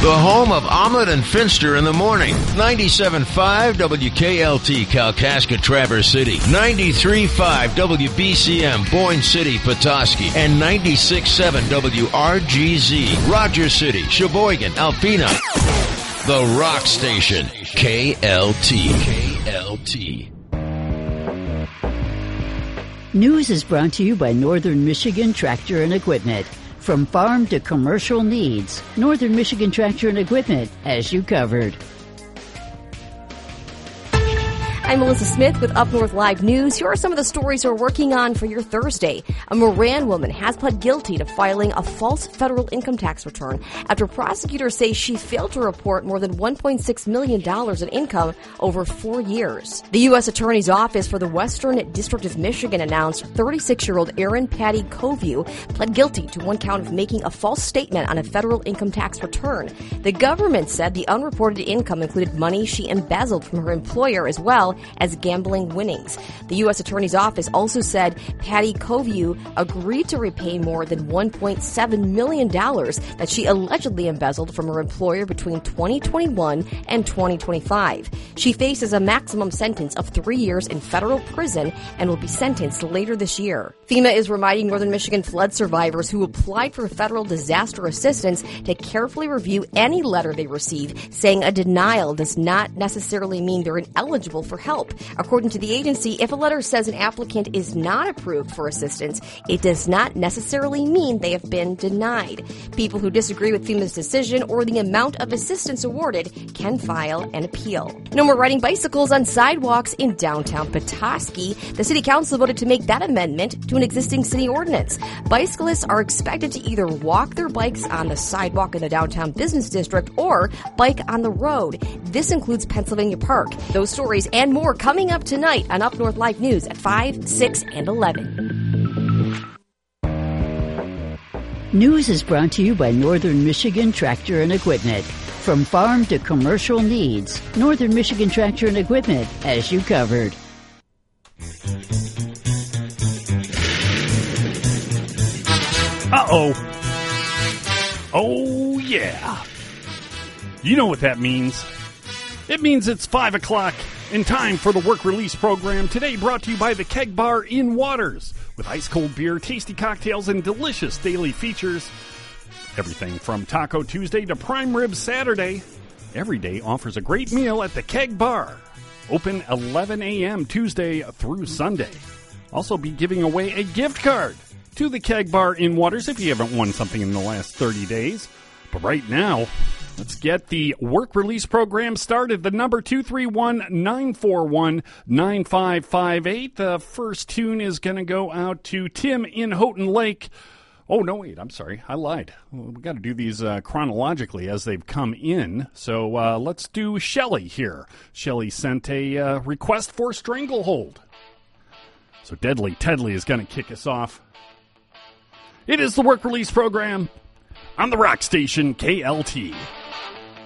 The home of Omelet and Finster in the morning. 97.5 WKLT Kalkaska Traverse City. 93.5 WBCM Boyne City Petoskey. And 96.7 WRGZ Rogers City, Sheboygan, Alpena. The Rock Station. KLT. KLT. News is brought to you by Northern Michigan Tractor and Equipment. From farm to commercial needs, Northern Michigan Tractor and Equipment has you covered. I'm Melissa Smith with Up North Live News. Here are some of the stories we're working on for your Thursday. A Moran woman has pled guilty to filing a false federal income tax return after prosecutors say she failed to report more than $1.6 million in income over 4 years. The U.S. Attorney's Office for the Western District of Michigan announced 36-year-old Erin Patty Coview pled guilty to one count of making a false statement on a federal income tax return. The government said the unreported income included money she embezzled from her employer as well as gambling winnings. The U.S. Attorney's Office also said Patty Coview agreed to repay more than $1.7 million that she allegedly embezzled from her employer between 2021 and 2025. She faces a maximum sentence of 3 years in federal prison and will be sentenced later this year. FEMA is reminding Northern Michigan flood survivors who applied for federal disaster assistance to carefully review any letter they receive, saying a denial does not necessarily mean they're ineligible for help. According to the agency, if a letter says an applicant is not approved for assistance, it does not necessarily mean they have been denied. People who disagree with FEMA's decision or the amount of assistance awarded can file an appeal. No more riding bicycles on sidewalks in downtown Petoskey. The City Council voted to make that amendment to an existing city ordinance. Bicyclists are expected to either walk their bikes on the sidewalk in the downtown business district or bike on the road. This includes Pennsylvania Park. Those stories and more coming up tonight on Up North Live News at 5, 6, and 11. News is brought to you by Northern Michigan Tractor and Equipment. From farm to commercial needs, Northern Michigan Tractor and Equipment has you covered. Uh-oh. Oh, yeah. You know what that means. It means it's 5 o'clock and time for the Work Release program. Today brought to you by the Keg Bar in Waters. With ice-cold beer, tasty cocktails, and delicious daily features. Everything from Taco Tuesday to Prime Rib Saturday. Every day offers a great meal at the Keg Bar. Open 11 a.m. Tuesday through Sunday. Also be giving away a gift card to the Keg Bar in Waters if you haven't won something in the last 30 days. But right now, let's get the Work Release program started. The number 231-941-9558. The first tune is going to go out to Tim in Houghton Lake. Oh, no, wait, I'm sorry. I lied. We've got to do these chronologically as they've come in. So let's do Shelley here. Shelley sent a request for Stranglehold. So Deadly Tedley is going to kick us off. It is the Work Release program on the Rock Station, KLT.